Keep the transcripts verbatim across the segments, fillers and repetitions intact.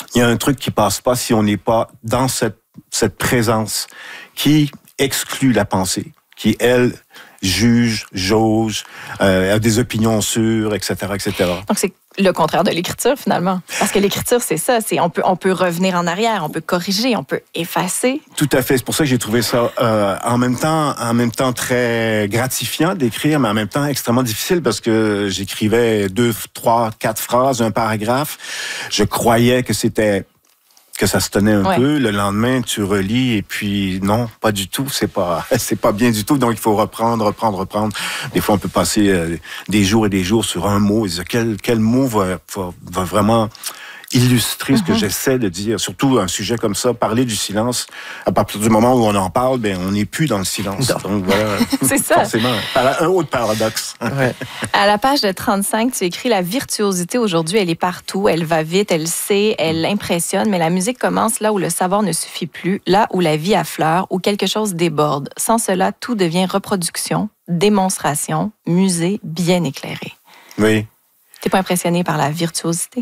il y a un truc qui passe pas si on n'est pas dans cette, cette présence qui exclut la pensée, qui, elle, juge, jauge, euh, a des opinions sûres, et cetera, et cetera. Donc, c'est le contraire de l'écriture, finalement. Parce que l'écriture, c'est ça. C'est, on, peut, on peut revenir en arrière, on peut corriger, on peut effacer. Tout à fait. C'est pour ça que j'ai trouvé ça euh, en même temps, en même temps très gratifiant d'écrire, mais en même temps extrêmement difficile parce que j'écrivais deux, trois, quatre phrases, un paragraphe. Je croyais que c'était que ça se tenait un ouais. peu. Le lendemain, tu relis et puis non, pas du tout. C'est pas, c'est pas bien du tout. Donc il faut reprendre, reprendre, reprendre. Des fois, on peut passer euh, des jours et des jours sur un mot et dire quel quel mot va va, va vraiment illustrer mm-hmm. ce que j'essaie de dire. Surtout un sujet comme ça, parler du silence. À partir du moment où on en parle, ben on n'est plus dans le silence. Non. Donc voilà. C'est ça. Forcément, un autre paradoxe. Ouais. À la page de trente-cinq, tu écris la virtuosité aujourd'hui, elle est partout, elle va vite, elle sait, elle impressionne, mais la musique commence là où le savoir ne suffit plus, là où la vie affleure, où quelque chose déborde. Sans cela, tout devient reproduction, démonstration, musée bien éclairé. Oui. T'es pas impressionné par la virtuosité?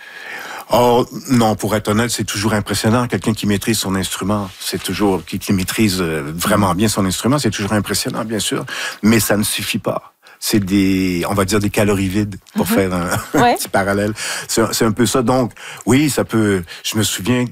Oh, non, pour être honnête, c'est toujours impressionnant. Quelqu'un qui maîtrise son instrument, c'est toujours, qui, qui maîtrise vraiment bien son instrument, c'est toujours impressionnant, bien sûr. Mais ça ne suffit pas. C'est des, on va dire des calories vides, pour mm-hmm. faire un, ouais. un petit parallèle. C'est, c'est un peu ça. Donc, oui, ça peut, je me souviens,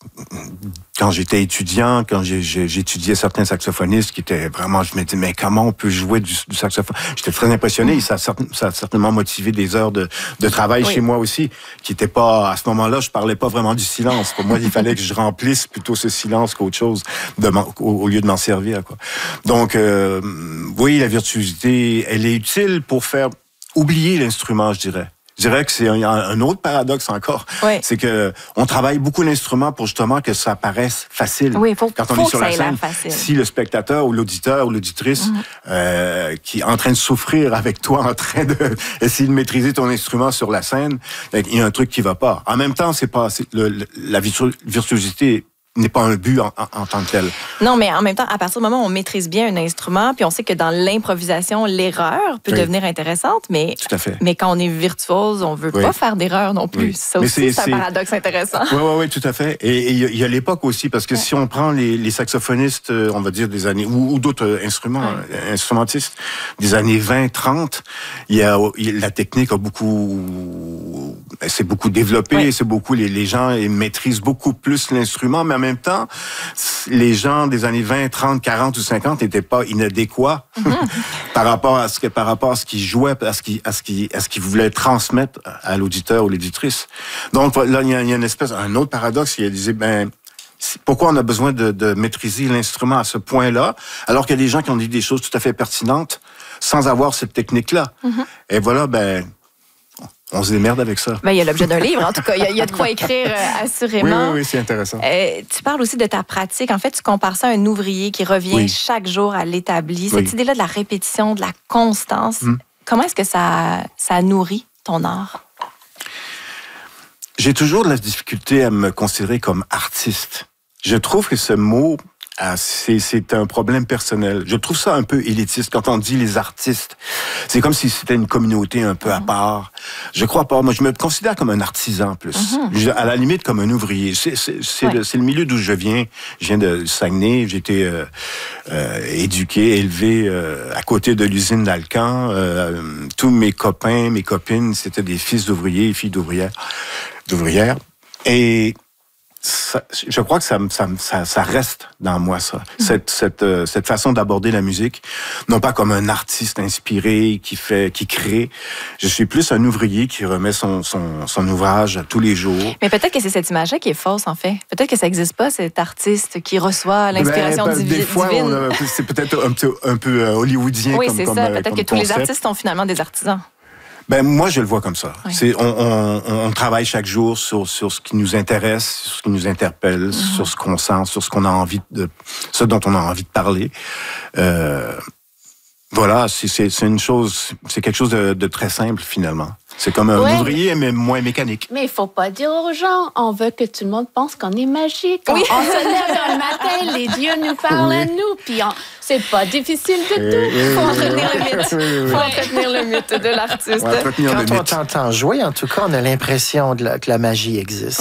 quand j'étais étudiant, quand j'ai, j'ai, j'étudiais certains saxophonistes qui étaient vraiment, je me disais, mais comment on peut jouer du, du saxophone? J'étais très impressionné. Mmh. Ça, ça a certainement motivé des heures de, de travail oui. chez moi aussi, qui étaient pas, à ce moment-là, je parlais pas vraiment du silence. Pour moi, il fallait que je remplisse plutôt ce silence qu'autre chose, de au, au lieu de m'en servir, quoi. Donc, euh, oui, la virtuosité, elle est utile pour faire oublier l'instrument, je dirais. Je dirais que c'est un, un autre paradoxe encore. Oui. C'est que on travaille beaucoup l'instrument pour justement que ça paraisse facile. Oui, faut, quand on faut est sur que la scène. Si le spectateur ou l'auditeur ou l'auditrice mm-hmm. euh, qui est en train de souffrir avec toi, en train de essayer de maîtriser ton instrument sur la scène, il y a un truc qui va pas. En même temps, c'est pas c'est le, le, la virtuosité n'est pas un but en, en, en tant que tel. Non, mais en même temps, à partir du moment où on maîtrise bien un instrument, puis on sait que dans l'improvisation, l'erreur peut oui. devenir intéressante, mais, Tout à fait. mais quand on est virtuose, on veut oui. pas faire d'erreur non plus. Oui. Ça aussi, c'est, c'est un c'est... paradoxe intéressant. Oui, oui, oui, tout à fait. Et il y a l'époque aussi, parce que ouais. si on prend les, les saxophonistes, on va dire des années, ou, ou d'autres instruments, ouais. instrumentistes, des années vingt, trente, il y a, la technique a beaucoup, c'est beaucoup développé, ouais. c'est beaucoup, les, les gens maîtrisent beaucoup plus l'instrument, mais en même temps, les gens des années vingt, trente, quarante ou cinquante n'étaient pas inadéquats mm-hmm. par rapport à ce que, par rapport à ce qu'ils jouaient, à ce qu'ils, à ce qu'ils, à ce qu'ils voulaient transmettre à l'auditeur ou l'auditrice. Donc là, il y a, il y a une espèce, un autre paradoxe. Il disait, ben, pourquoi on a besoin de, de maîtriser l'instrument à ce point-là, alors qu'il y a des gens qui ont dit des choses tout à fait pertinentes sans avoir cette technique-là. Mm-hmm. Et voilà, ben. On se démerde avec ça. Ben, il y a l'objet d'un livre, en tout cas. Il y a, il y a de quoi écrire, euh, assurément. Oui, oui, oui, c'est intéressant. Euh, tu parles aussi de ta pratique. En fait, tu compares ça à un ouvrier qui revient oui. chaque jour à l'établi. Cette oui. idée-là de la répétition, de la constance, hum. comment est-ce que ça, ça nourrit ton art? J'ai toujours de la difficulté à me considérer comme artiste. Je trouve que ce mot... Ah, c'est, c'est un problème personnel. Je trouve ça un peu élitiste quand on dit les artistes. C'est comme si c'était une communauté un peu à part. Je crois pas. Moi, je me considère comme un artisan plus. Mm-hmm. Je, à la limite, comme un ouvrier. C'est, c'est, c'est, ouais. le, c'est le milieu d'où je viens. Je viens de Saguenay. J'ai été euh, euh, éduqué, élevé euh, à côté de l'usine d'Alcan. Euh, tous mes copains, mes copines, c'était des fils d'ouvriers, filles d'ouvrières, d'ouvrières. Et Ça, je crois que ça, ça, ça, ça reste dans moi, ça. Mmh. Cette, cette, euh, cette façon d'aborder la musique, non pas comme un artiste inspiré qui fait, qui crée. Je suis plus un ouvrier qui remet son, son, son ouvrage tous les jours. Mais peut-être que c'est cette image-là qui est fausse, en fait. Peut-être que ça n'existe pas, cet artiste qui reçoit l'inspiration ben, ben, divine. Des fois, on a, c'est peut-être un peu, un peu hollywoodien. Oui, comme, c'est comme, ça. comme, peut-être comme que tous concept. les artistes sont finalement des artisans. Ben moi je le vois comme ça. Oui. C'est on, on, on travaille chaque jour sur sur ce qui nous intéresse, sur ce qui nous interpelle, mm-hmm. sur ce qu'on sent, sur ce qu'on a envie de, ce dont on a envie de parler. Euh, voilà, c'est, c'est c'est une chose, c'est quelque chose de, de très simple finalement. C'est comme un ouais. ouvrier, mais moins mécanique. Mais il faut pas dire aux gens, on veut que tout le monde pense qu'on est magique. Oui. On, on se lève le matin, les dieux nous parlent oui. à nous, puis on, c'est pas difficile du tout. Il faut entretenir le mythe. Il faut entretenir le mythe de l'artiste. Quand on t'entend jouer, en tout cas, on a l'impression de la, que la magie existe.